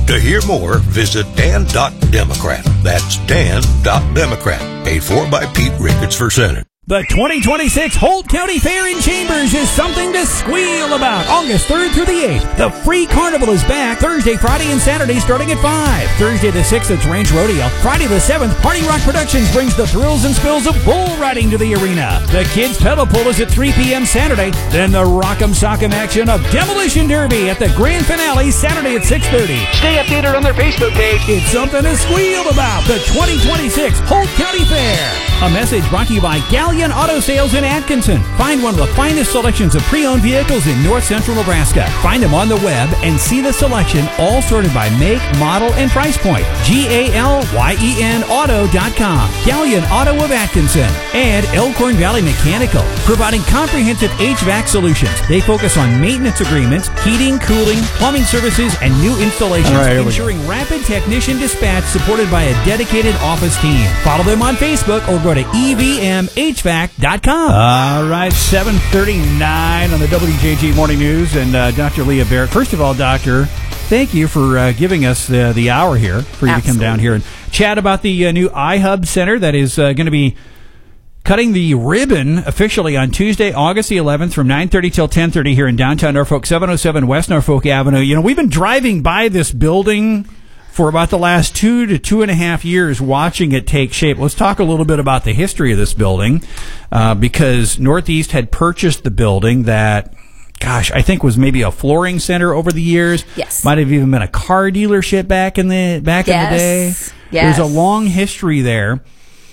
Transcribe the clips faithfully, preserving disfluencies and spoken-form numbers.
To hear more, visit dan dot democrat. That's dan dot democrat. Paid for by Pete Ricketts for Senate. The twenty twenty-six Holt County Fair in Chambers is something to squeal about. August third through the eighth. The free carnival is back Thursday, Friday, and Saturday starting at five. Thursday the sixth, it's Ranch Rodeo. Friday the seventh, Party Rock Productions brings the thrills and spills of bull riding to the arena. The Kids Pedal Pull is at three p.m. Saturday. Then the Rock'em Sock'em action of Demolition Derby at the grand finale Saturday at six thirty. Stay updated on their Facebook page. It's something to squeal about. The twenty twenty-six Holt County Fair. A message brought to you by Gallion Auto Sales in Atkinson. Find one of the finest selections of pre-owned vehicles in north central Nebraska. Find them on the web and see the selection all sorted by make, model, and price point. G A L Y E N auto dot com. Gallion Auto of Atkinson. And Elkhorn Valley Mechanical, providing comprehensive H V A C solutions. They focus on maintenance agreements, heating, cooling, plumbing services, and new installations, right, ensuring rapid technician dispatch supported by a dedicated office team. Follow them on Facebook or go to E V M H V A C dot com. All right, seven thirty-nine on the W J G Morning News, and uh, Doctor Leah Barrett. First of all, Doctor, thank you for uh, giving us the, the hour here for you Absolutely. to come down here and chat about the uh, new iHub Center that is uh, going to be cutting the ribbon officially on Tuesday, August the eleventh from nine thirty till ten thirty here in downtown Norfolk, seven oh seven West Norfolk Avenue. You know, we've been driving by this building for about the last two to two and a half years watching it take shape. Let's talk a little bit about the history of this building, uh, because Northeast had purchased the building that, gosh, I think was maybe a flooring center over the years. Yes. Might have even been a car dealership back in the back yes. in the day. Yes. There's a long history there.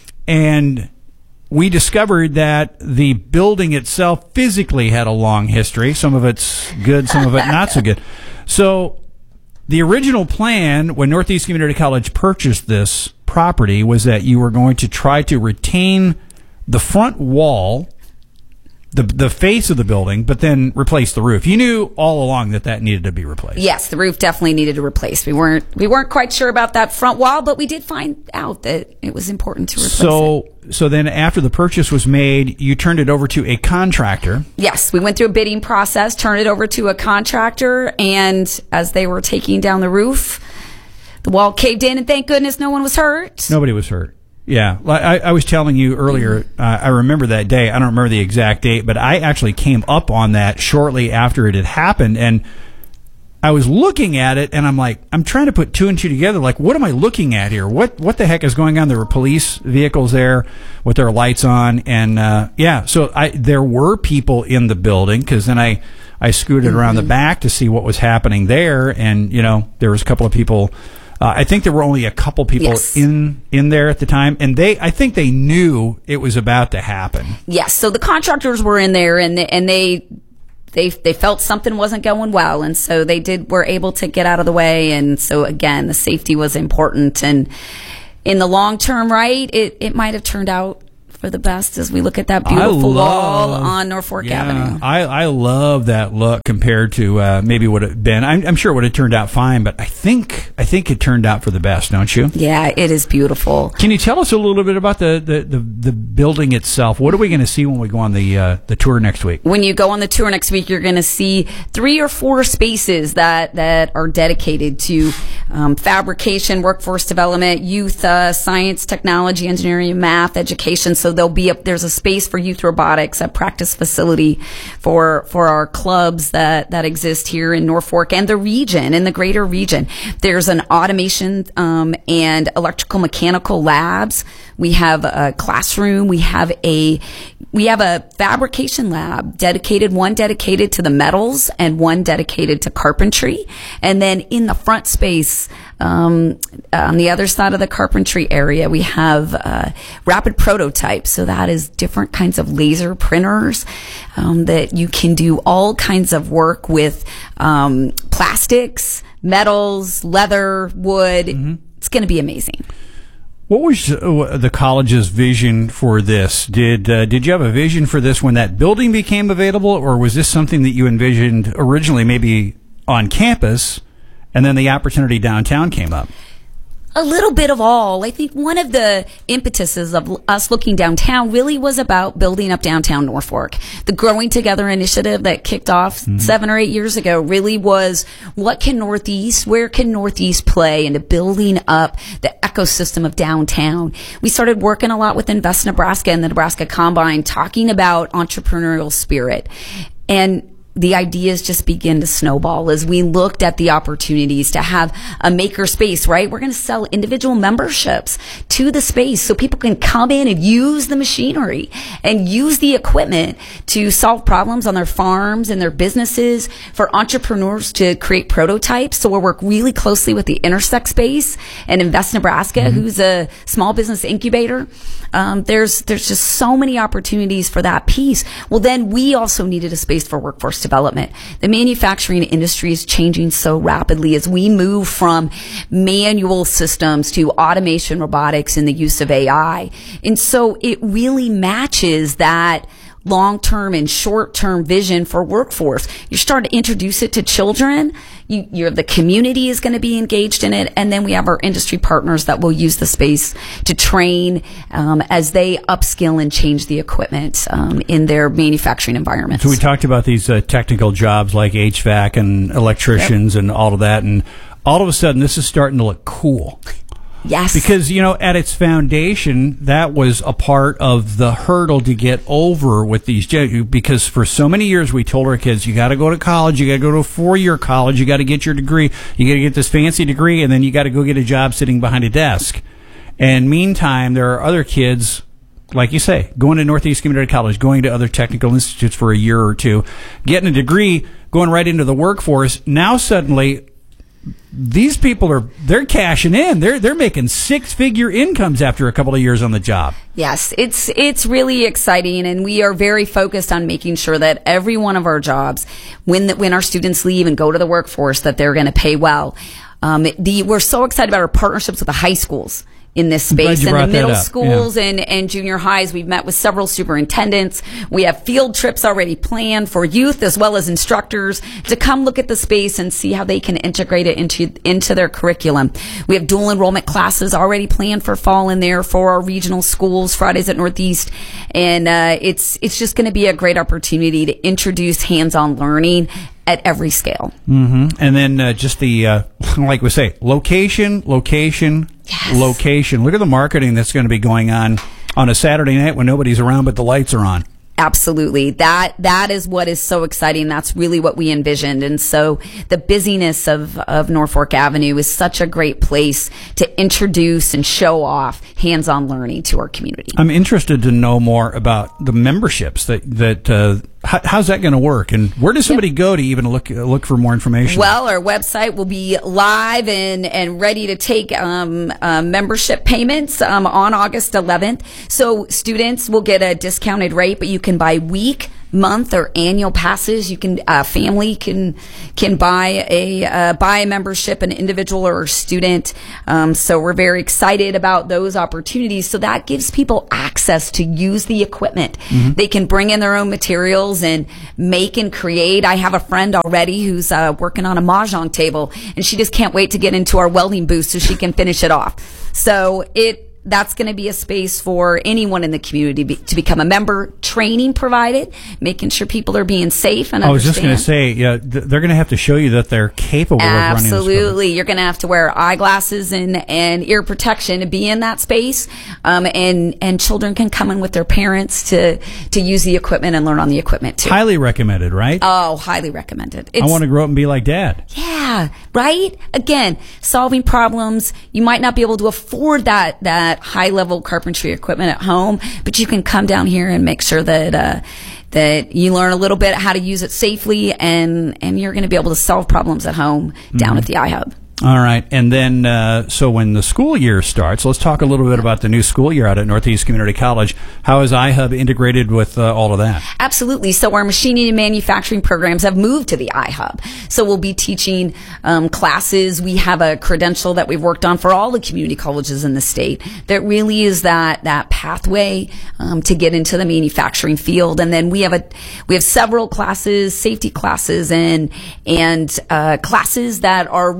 And we discovered that the building itself physically had a long history. Some of it's good, some of it not so good. So the original plan when Northeast Community College purchased this property was that you were going to try to retain the front wall, the the face of the building, but then replace the roof. You knew all along that that needed to be replaced. Yes, the roof definitely needed to replace. We weren't we weren't quite sure about that front wall, but we did find out that it was important to replace so, it. So then after the purchase was made, you turned it over to a contractor. Yes, we went through a bidding process, turned it over to a contractor, and as they were taking down the roof, the wall caved in, and thank goodness no one was hurt. Nobody was hurt. Yeah, I, I was telling you earlier, uh, I remember that day. I don't remember the exact date, but I actually came up on that shortly after it had happened, and I was looking at it, and I'm like, I'm trying to put two and two together. Like, what am I looking at here? What what the heck is going on? There were police vehicles there with their lights on, and uh, yeah, so I there were people in the building, because then I, I scooted mm-hmm. around the back to see what was happening there, and, you know, there was a couple of people. Uh, I think there were only a couple people yes. in in there at the time, and they I think they knew it was about to happen. Yes, so the contractors were in there, and they, and they they they felt something wasn't going well, and so they did were able to get out of the way, and so again, the safety was important, and in the long term, right, it it might have turned out for the best as we look at that beautiful love, wall on Norfolk yeah, Avenue. I, I love that look compared to uh, maybe what it had been. I'm, I'm sure it would have turned out fine, but I think I think it turned out for the best, don't you? Yeah, it is beautiful. Can you tell us a little bit about the, the, the, the building itself? What are we going to see when we go on the uh, the tour next week? When you go on the tour next week, you're going to see three or four spaces that, that are dedicated to um, fabrication, workforce development, youth, uh, science, technology, engineering, math, education. So there'll be a, there's a space for youth robotics, a practice facility for for our clubs that, that exist here in Norfolk and the region, in the greater region. There's an automation um, and electrical mechanical labs. We have a classroom. We have a we have a fabrication lab dedicated, one dedicated to the metals and one dedicated to carpentry. And then in the front space, um, on the other side of the carpentry area, we have uh, rapid prototypes. So that is different kinds of laser printers um, that you can do all kinds of work with um, plastics, metals, leather, wood. Mm-hmm. It's going to be amazing. What was uh, the college's vision for this? Did uh, did you have a vision for this when that building became available, or was this something that you envisioned originally maybe on campus, and then the opportunity downtown came up? A little bit of all. I think one of the impetuses of us looking downtown really was about building up downtown Norfolk. The Growing Together initiative that kicked off mm-hmm. seven or eight years ago really was, what can Northeast, where can Northeast play into building up the ecosystem of downtown? We started working a lot with Invest Nebraska and the Nebraska Combine, talking about entrepreneurial spirit. And the ideas just begin to snowball as we looked at the opportunities to have a maker space, right? We're going to sell individual memberships to the space so people can come in and use the machinery and use the equipment to solve problems on their farms and their businesses, for entrepreneurs to create prototypes. So we'll work really closely with the Intersect Space and Invest Nebraska, mm-hmm. who's a small business incubator. Um, there's, there's just so many opportunities for that piece. Well, then we also needed a space for workforce development. The manufacturing industry is changing so rapidly as we move from manual systems to automation, robotics, and the use of A I. And so it really matches that long-term and short-term vision for workforce. You're starting to introduce it to children. You, you're, the community is going to be engaged in it. And then we have our industry partners that will use the space to train um, as they upskill and change the equipment um, in their manufacturing environments. So we talked about these uh, technical jobs like H V A C and electricians yep. and all of that. And all of a sudden, this is starting to look cool. Yes. Because, you know, at its foundation, that was a part of the hurdle to get over with these jobs. Because for so many years, we told our kids, you got to go to college, you got to go to a four-year college, you got to get your degree, you got to get this fancy degree, and then you got to go get a job sitting behind a desk. And meantime, there are other kids, like you say, going to Northeast Community College, going to other technical institutes for a year or two, getting a degree, going right into the workforce. Now suddenly, these people are, they're cashing in. They're they're making six-figure incomes after a couple of years on the job. Yes, it's it's really exciting, and we are very focused on making sure that every one of our jobs, when the, when our students leave and go to the workforce, that they're going to pay well. Um, the we're so excited about our partnerships with the high schools in this space, and the middle schools yeah. and, and junior highs. We've met with several superintendents. We have field trips already planned for youth as well as instructors to come look at the space and see how they can integrate it into into their curriculum. We have dual enrollment classes already planned for fall in there for our regional schools, Fridays at Northeast, and uh, it's it's just going to be a great opportunity to introduce hands-on learning at every scale. Mm-hmm. And then uh, just the, uh, like we say, location, location, yes. location. Look at the marketing that's going to be going on on a Saturday night when nobody's around but the lights are on. Absolutely. That, that is what is so exciting. That's really what we envisioned. And so the busyness of, of Norfolk Avenue is such a great place to introduce and show off hands-on learning to our community. I'm interested to know more about the memberships that, that, uh, how, how's that going to work? And where does somebody yep. go to even look, look for more information? Well, our website will be live and, and ready to take, um, uh, membership payments, um, on August eleventh. So students will get a discounted rate, but you can buy week, month, or annual passes. You can, uh, family can, can buy a, uh, buy a membership, an individual or a student. Um, so we're very excited about those opportunities. So that gives people access to use the equipment. Mm-hmm. They can bring in their own materials and make and create. I have a friend already who's, uh, working on a mahjong table, and she just can't wait to get into our welding booth so she can finish it off. So it, that's going to be a space for anyone in the community be, to become a member. Training provided, making sure people are being safe and I was understand. just going to say, yeah, th- they're going to have to show you that they're capable Absolutely. of running this. Absolutely. You're going to have to wear eyeglasses and, and ear protection to be in that space. Um, and, and children can come in with their parents to, to use the equipment and learn on the equipment too. Highly recommended, right? Oh, highly recommended. It's, I want to grow up and be like Dad. Yeah, right? Again, solving problems. You might not be able to afford that, that high level carpentry equipment at home, but you can come down here and make sure that uh, that you learn a little bit how to use it safely, and and you're going to be able to solve problems at home down mm-hmm. at the iHub. All right. And then, uh, so when the school year starts, let's talk a little bit about the new school year out at Northeast Community College. How is iHub integrated with uh, all of that? Absolutely. So our machining and manufacturing programs have moved to the iHub. So we'll be teaching um, classes. We have a credential that we've worked on for all the community colleges in the state that really is that that pathway um, to get into the manufacturing field. And then we have a we have several classes, safety classes, and and uh, classes that are really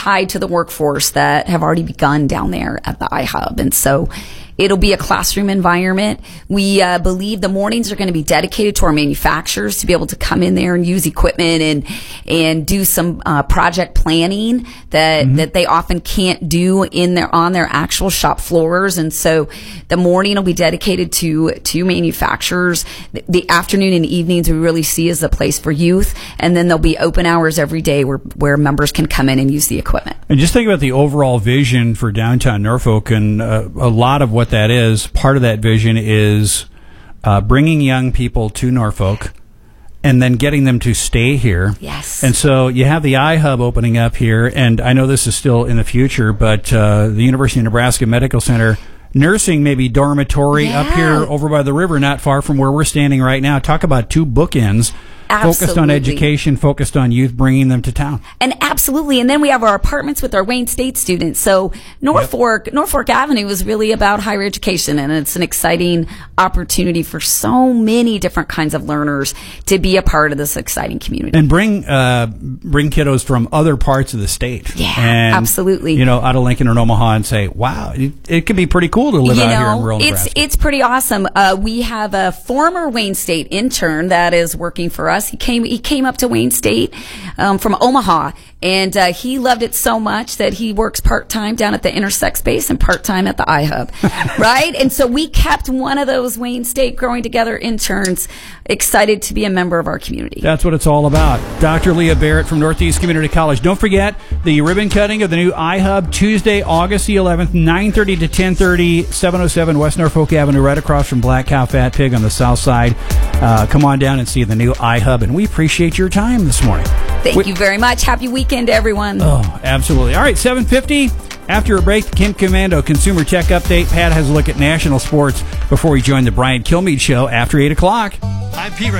tied to the workforce that have already begun down there at the iHub. And so it'll be a classroom environment. We uh, believe the mornings are going to be dedicated to our manufacturers to be able to come in there and use equipment and and do some uh, project planning that mm-hmm. that they often can't do in their on their actual shop floors. And so the morning will be dedicated to to manufacturers. The, the afternoon and evenings we really see as a place for youth, and then there'll be open hours every day where where members can come in and use the equipment. And just think about the overall vision for downtown Norfolk, and uh, a lot of what that is. Part of that vision is uh, bringing young people to Norfolk and then getting them to stay here. Yes. And so you have the iHub opening up here, and I know this is still in the future, but uh, the University of Nebraska Medical Center nursing, maybe dormitory yeah. up here over by the river, not far from where we're standing right now. Talk about two bookends. Absolutely. Focused on education, focused on youth, bringing them to town. And absolutely. And then we have our apartments with our Wayne State students. So Norfolk, yep. Norfolk Avenue is really about higher education, and it's an exciting opportunity for so many different kinds of learners to be a part of this exciting community. And bring uh, bring kiddos from other parts of the state. Yeah, and, absolutely. You know, out of Lincoln or Omaha, and say, wow, it, it could be pretty cool to live you out know, here in rural it's, Nebraska. It's pretty awesome. Uh, we have a former Wayne State intern that is working for us. He came he came up to Wayne State um, from Omaha, and uh, he loved it so much that he works part-time down at the Intersect Space and part-time at the iHub, right? And so we kept one of those Wayne State Growing Together interns excited to be a member of our community. That's what it's all about. Doctor Leah Barrett from Northeast Community College. Don't forget the ribbon cutting of the new iHub Tuesday, August the eleventh, nine thirty to ten thirty, seven oh seven West Norfolk Avenue, right across from Black Cow Fat Pig on the south side. Uh, come on down and see the new iHub, and we appreciate your time this morning. Thank we- you very much. Happy weekend, everyone. Oh, absolutely. All right, seven fifty. After a break, the Kim Commando Consumer Tech Update. Pat has a look at national sports before we join the Brian Kilmeade Show after eight o'clock. I'm Pete